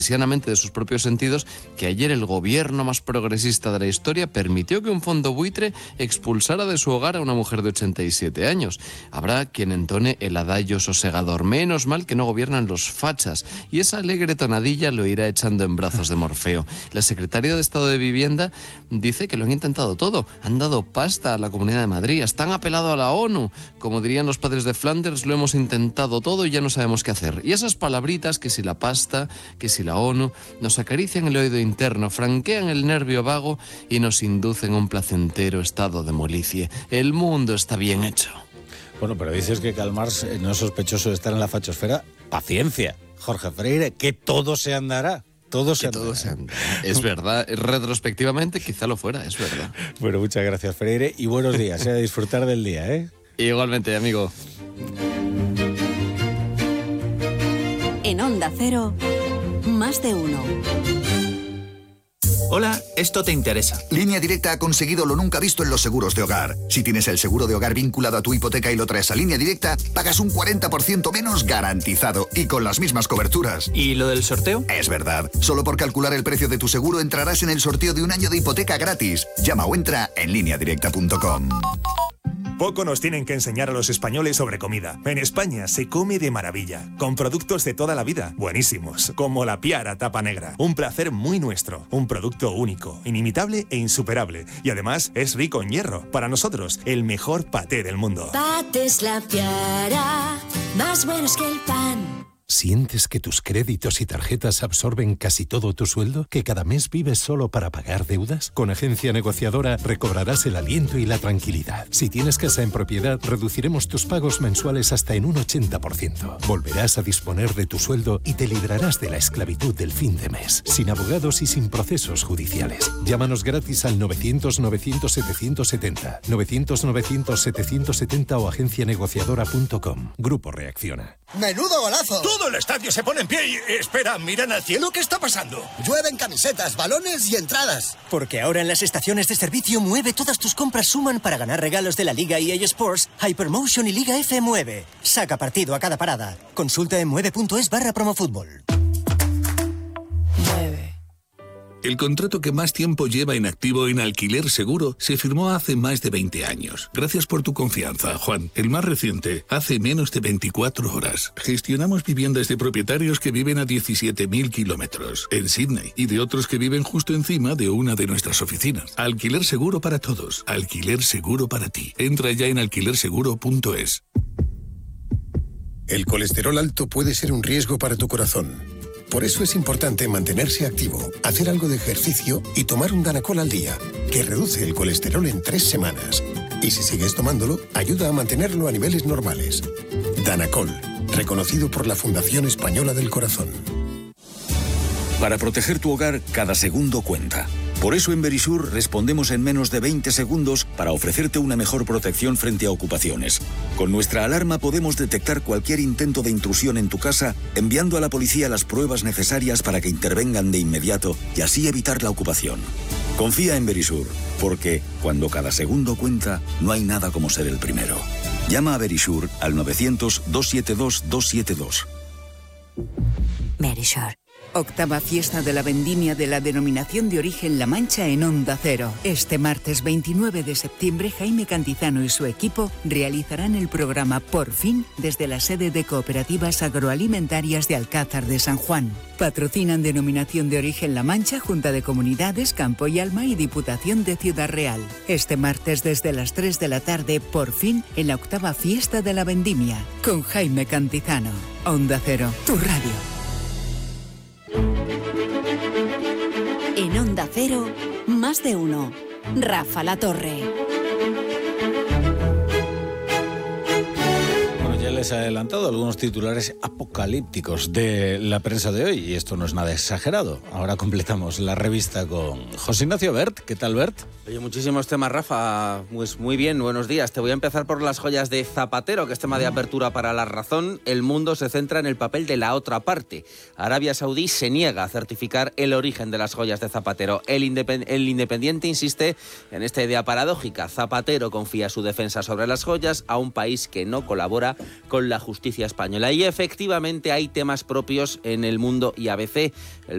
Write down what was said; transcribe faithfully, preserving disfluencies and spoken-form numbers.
de sus propios sentidos que ayer el gobierno más progresista de la historia permitió que un fondo buitre expulsara de su hogar a una mujer de ochenta y siete años. Habrá quien entone el adagio sosegador: menos mal que no gobiernan los fachas, y esa alegre tonadilla lo irá echando en brazos de Morfeo. La secretaria de Estado de Vivienda dice que lo han intentado todo, han dado pasta a la Comunidad de Madrid, hasta han apelado a la ONU. Como dirían los padres de Flanders, lo hemos intentado todo y ya no sabemos qué hacer. Y esas palabritas, que si la pasta, que si la ONU, nos acarician el oído interno, franquean el nervio vago y nos inducen a un placentero estado de molicie. El mundo está bien hecho. Bueno, pero dices que Karl Marx no es sospechoso de estar en la fachosfera. Paciencia, Jorge Freire, que todo se andará. Todo se andará. Todo se andará. Es verdad, retrospectivamente quizá lo fuera, es verdad. Bueno, muchas gracias, Freire, y buenos días. A disfrutar del día, ¿eh? Igualmente, amigo. En Onda Cero, más de uno. Hola, esto te interesa. Línea Directa ha conseguido lo nunca visto en los seguros de hogar. Si tienes el seguro de hogar vinculado a tu hipoteca y lo traes a Línea Directa, pagas un cuarenta por ciento menos garantizado y con las mismas coberturas. ¿Y lo del sorteo? Es verdad. Solo por calcular el precio de tu seguro entrarás en el sorteo de un año de hipoteca gratis. Llama o entra en línea directa punto com. Poco nos tienen que enseñar a los españoles sobre comida. En España se come de maravilla, con productos de toda la vida, buenísimos, como la Piara Tapa Negra. Un placer muy nuestro, un producto único, inimitable e insuperable. Y además es rico en hierro. Para nosotros, el mejor paté del mundo. Patés La Piara, más buenos que el pan. ¿Sientes que tus créditos y tarjetas absorben casi todo tu sueldo? ¿Que cada mes vives solo para pagar deudas? Con Agencia Negociadora recobrarás el aliento y la tranquilidad. Si tienes casa en propiedad, reduciremos tus pagos mensuales hasta en un ochenta por ciento. Volverás a disponer de tu sueldo y te librarás de la esclavitud del fin de mes, sin abogados y sin procesos judiciales. Llámanos gratis al novecientos novecientos setecientos setenta, novecientos novecientos setecientos setenta o agencia negociadora punto com. Grupo Reacciona. ¡Menudo golazo! Todo el estadio se pone en pie y... Espera, miran al cielo, ¿qué está pasando? Llueven camisetas, balones y entradas. Porque ahora en las estaciones de servicio Mueve todas tus compras suman para ganar regalos de la Liga E A Sports, Hypermotion y Liga F Mueve. Saca partido a cada parada. Consulta en mueve punto es barra promofútbol. El contrato que más tiempo lleva en activo en Alquiler Seguro se firmó hace más de veinte años. Gracias por tu confianza, Juan. El más reciente, hace menos de veinticuatro horas. Gestionamos viviendas de propietarios que viven a diecisiete mil kilómetros en Sydney y de otros que viven justo encima de una de nuestras oficinas. Alquiler Seguro para todos. Alquiler Seguro para ti. Entra ya en alquiler seguro punto es. El colesterol alto puede ser un riesgo para tu corazón. Por eso es importante mantenerse activo, hacer algo de ejercicio y tomar un Danacol al día, que reduce el colesterol en tres semanas. Y si sigues tomándolo, ayuda a mantenerlo a niveles normales. Danacol, reconocido por la Fundación Española del Corazón. Para proteger tu hogar, cada segundo cuenta. Por eso en Verisur respondemos en menos de veinte segundos para ofrecerte una mejor protección frente a ocupaciones. Con nuestra alarma podemos detectar cualquier intento de intrusión en tu casa, enviando a la policía las pruebas necesarias para que intervengan de inmediato y así evitar la ocupación. Confía en Verisur, porque cuando cada segundo cuenta, no hay nada como ser el primero. Llama a Verisur al novecientos, doscientos setenta y dos, doscientos setenta y dos. Verisur. Octava fiesta de la vendimia de la denominación de origen La Mancha en Onda Cero. Este martes veintinueve de septiembre, Jaime Cantizano y su equipo realizarán el programa Por Fin desde la sede de Cooperativas Agroalimentarias de Alcázar de San Juan. Patrocinan denominación de origen La Mancha, Junta de Comunidades, Campo y Alma y Diputación de Ciudad Real. Este martes desde las tres de la tarde, Por Fin, en la octava fiesta de la vendimia, con Jaime Cantizano. Onda Cero, tu radio. En Onda Cero, más de uno. Rafa La Torre. Bueno, ya les he adelantado algunos titulares apocalípticos de la prensa de hoy y esto no es nada exagerado. Ahora completamos la revista con José Ignacio Bert. ¿Qué tal, Bert? Oye, muchísimos temas, Rafa. Pues muy bien, buenos días. Te voy a empezar por las joyas de Zapatero, que es tema de apertura para La Razón. El mundo se centra en el papel de la otra parte. Arabia Saudí se niega a certificar el origen de las joyas de Zapatero. El, independ- el Independiente insiste en esta idea paradójica. Zapatero confía su defensa sobre las joyas a un país que no colabora con la justicia española. Y efectivamente hay temas propios en El Mundo y A B C. El